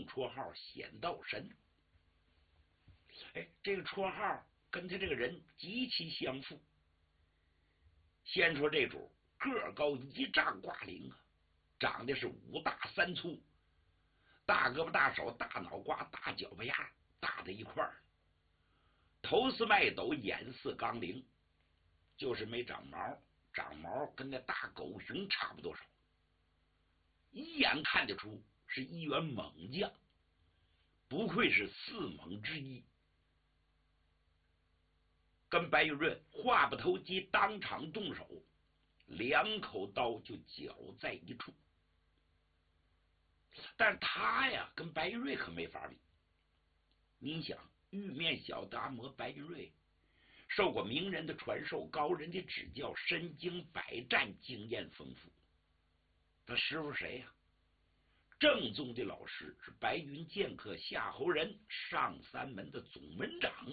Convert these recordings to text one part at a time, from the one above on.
绰号显道神。哎，这个绰号跟他这个人极其相符。先说这主个高1丈挂零啊，长得是5大3粗，大胳膊大手大脑瓜大脚巴丫大在一块儿，头似麦斗眼似钢铃，就是没长毛，长毛跟那大狗熊差不多少，一眼看得出是一员猛将，不愧是4猛之一。跟白玉润话不投机，当场动手，2口刀就绞在一处。但是他呀，跟白玉瑞可没法比。你想，玉面小达摩白玉瑞受过名人的传授，高人的指教，身经百战，经验丰富。他师傅谁呀？正宗的老师是白云剑客夏侯仁，上3门的总门长。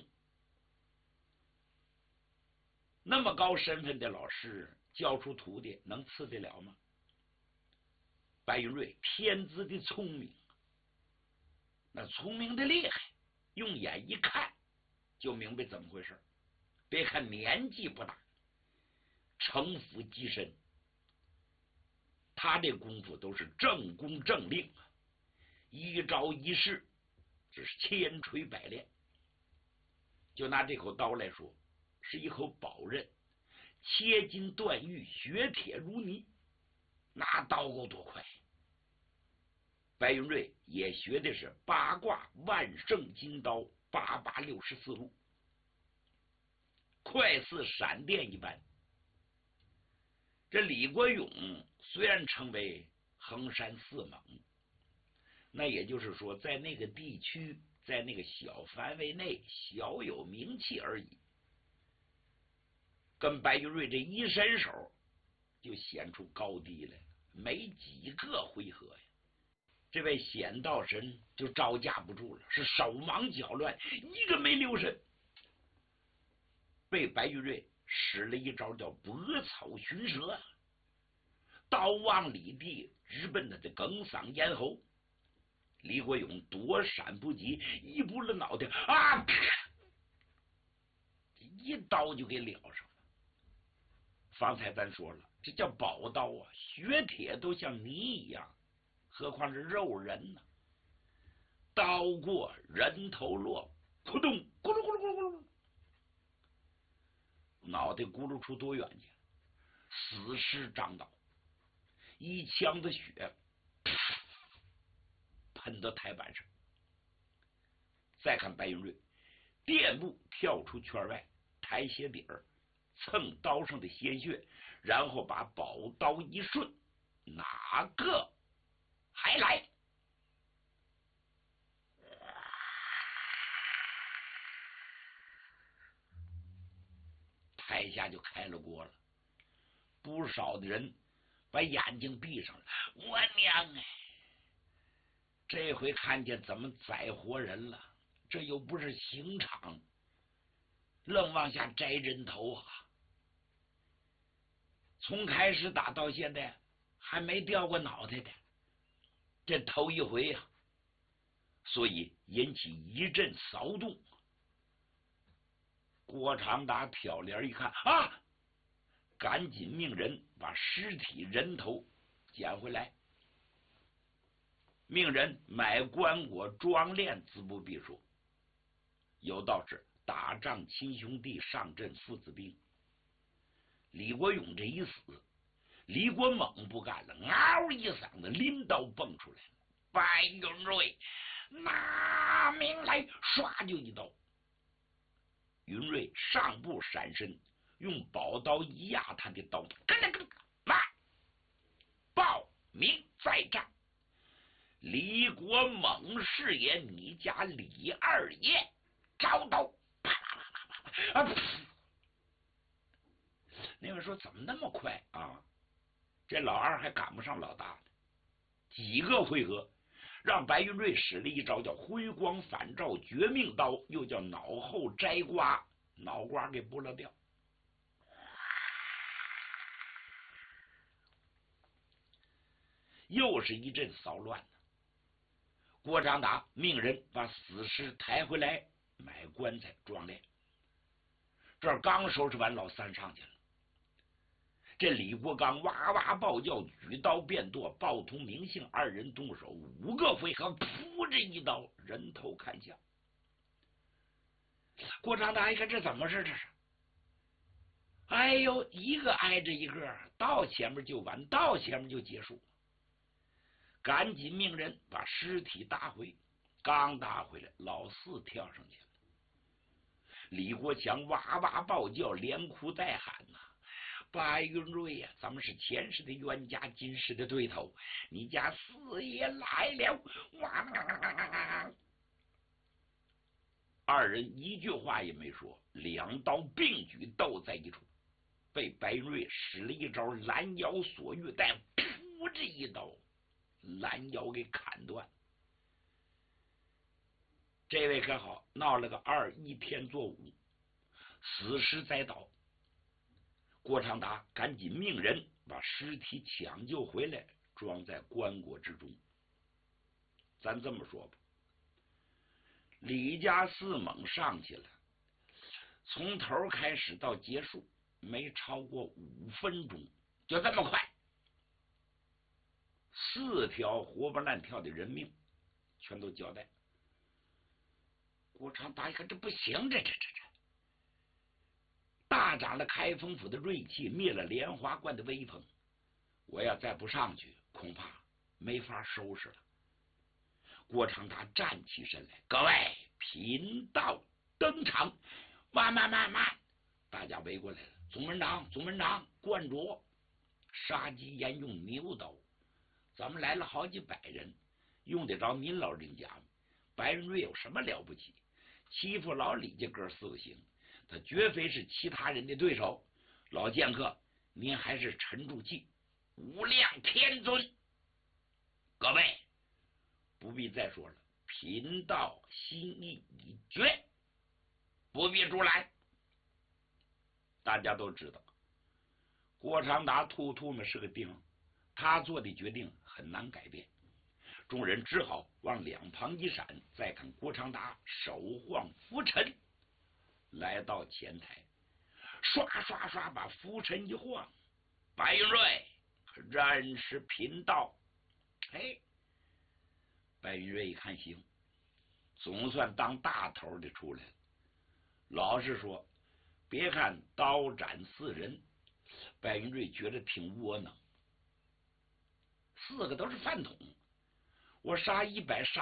那么高身份的老师教出徒弟，能次得了吗？白云瑞天资的聪明，那聪明的厉害，用眼一看就明白怎么回事。别看年纪不大，城府极深，他这功夫都是正功正令啊，一招一式只是千锤百炼。就拿这口刀来说，是一口宝刃，切金断玉，血铁如泥，那刀够多快。白云瑞也学的是八卦万圣金刀8864路，快似闪电一般。这李国勇虽然称为衡山4猛，那也就是说在那个地区，在那个小范围内小有名气而已，跟白云瑞这一伸手就显出高低来了，没几个回合呀，这位显道神就招架不住了，是手忙脚乱，一个没留神，被白玉瑞使了一招叫搏草寻蛇，刀往里地直奔他的哽嗓咽喉。李国勇躲闪不及，一扑了脑袋啊，一刀就给了上了。方才咱说了，这叫宝刀啊，血铁都像泥一样，何况是肉人呢？刀过人头落，扑通，咕噜咕噜咕噜咕噜，脑袋咕噜出多远去？死尸张倒，一腔的血喷到台板上。再看白云瑞垫步跳出圈外，抬鞋底儿蹭刀上的鲜血，然后把宝刀一顺，哪个还来？台下就开了锅了，不少的人把眼睛闭上了。我娘哎，这回看见怎么宰活人了，这又不是刑场，愣往下摘人头啊！从开始打到现在还没掉过脑袋的，这头一回啊，所以引起一阵骚动。郭长达挑帘一看啊，赶紧命人把尸体人头捡回来，命人买棺椁装殓，自不必说。有道是打仗亲兄弟，上阵父子兵。李国勇这一死，李国猛不干了，嗷一嗓子拎刀蹦出来了。白云瑞拿命来，唰就一刀。云瑞上步闪身，用宝刀一压他的刀，妈报名在战。李国猛是也，你家李二爷招刀，啪啪啪啪啪啊！那位说怎么那么快啊？这老二还赶不上老大呢，几个回合让白云瑞使了一招叫辉光返照绝命刀，又叫脑后摘瓜，脑瓜给剥了掉。又是一阵骚乱呢。 郭长达命人把死尸抬回来买棺材装殓。这刚收拾完，老三上去了。这李国刚哇哇暴叫，举刀便剁，鲍同明姓二人动手，5个回合，噗这一刀，人头砍下。郭长达一看这怎么事？这是，哎呦，一个挨着一个，到前面就完，到前面就结束。赶紧命人把尸体搭回，刚搭回来，老四跳上去了。李国强哇哇暴叫，连哭带喊呐：“白云瑞呀，咱们是前世的冤家，今世的对头，你家四爷来了！”哇！二人一句话也没说，两刀并举，斗在一处，被白云瑞使了一招拦腰锁玉带，噗这一刀，拦腰给砍断。这位可好，闹了个2一天作5，死尸栽倒。郭长达赶紧命人把尸体抢救回来，装在棺椁之中。咱这么说吧，李家四猛上去了，从头开始到结束没超过5分钟，就这么快，4条活蹦乱跳的人命全都交代。郭长达一看这不行，这大涨了开封府的锐气，灭了莲花观的威风，我要再不上去，恐怕没法收拾了。郭长达站起身来，各位贫道登场！慢！大家围过来了。总门长，灌着杀鸡焉用牛刀，咱们来了好几百人，用得着您老人家吗？白云瑞有什么了不起？欺负老李家哥4个行，他绝非是其他人的对手。老剑客，您还是沉住气，无量天尊。各位不必再说了，贫道心意已决，不必阻拦。大家都知道，郭长达兔们是个兵，他做的决定很难改变。众人只好往两旁一闪，再看郭长达手晃拂尘来到前台，刷把拂尘一晃。白云瑞认识贫道。白云瑞一看行，总算当大头的出来了。老实说，别看刀斩4人，白云瑞觉得挺窝囊，4个都是饭桶，我杀100杀